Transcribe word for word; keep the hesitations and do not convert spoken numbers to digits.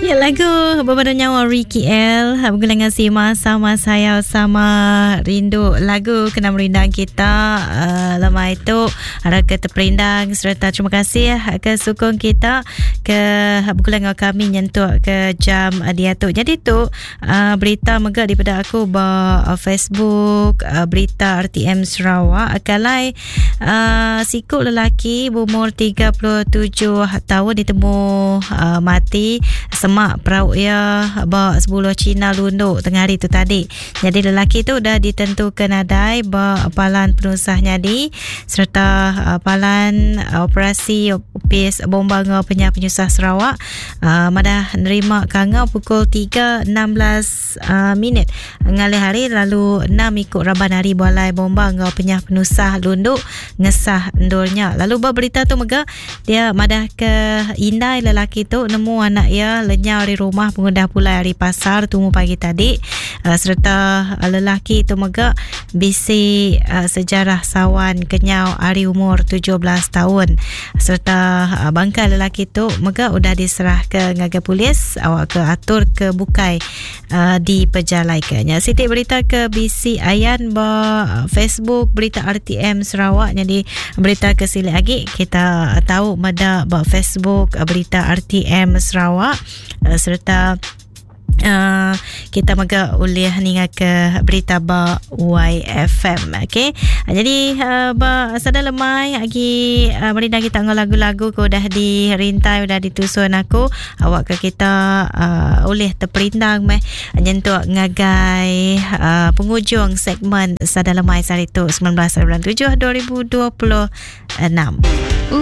Ya, lagu Berbadu Nyawa Ricky L bergulangan sima sama saya sama rindu lagu kena merindang kita uh, lama itu harap ke terperindang serta terima kasih ke sokong kita ke bergulangan kami nyentuh ke jam dia tu. Jadi tu uh, berita mega daripada aku ba uh, Facebook uh, berita R T M Sarawak akalai uh, sikut lelaki berumur tiga puluh tujuh tahun ditemu uh, mati semak perahu ia bawa sepuluh Cina lunduk tengah hari tu tadi. Jadi lelaki tu dah ditentukan adai bawa palan penusah nyadi serta uh, palan uh, operasi opis bomba ngau penyah penyusah Sarawak uh, madah nerima kanga pukul tiga enam belas uh, minit ngalih hari lalu enam ikut raban hari balai bomba ngau penyah penusah lunduk ngesah endurnya. Lalu berita tu mega dia madah ke Indai lelaki tu nemu anak ia lenyau di rumah pengundah pulai hari pasar tunggu pagi tadi uh, serta uh, lelaki tu mega bisi uh, sejarah sawan kenyau hari umur tujuh belas tahun serta uh, bangkai lelaki tu mega udah diserah ke ngaga polis awak ke atur ke bukai uh, di pejalaikannya. Siti berita ke B C Ayan ba uh, Facebook berita R T M Sarawak. Jadi berita ke sili lagi kita uh, tahu mada ba Facebook uh, berita R T M Sarawak uh, serta Uh, kita mega ulih ninga ke berita ba Y F M. Okey. Uh, jadi uh, ba sada lemai lagi uh, merindang kita ngau lagu-lagu ko dah dirintai dah ditusun aku awak ke kita uh, ulih terperindang meh nyentuh ngagai uh, penghujung segmen sada lemai sari tu sembilan belas bulan tujuh dua ribu dua puluh enam.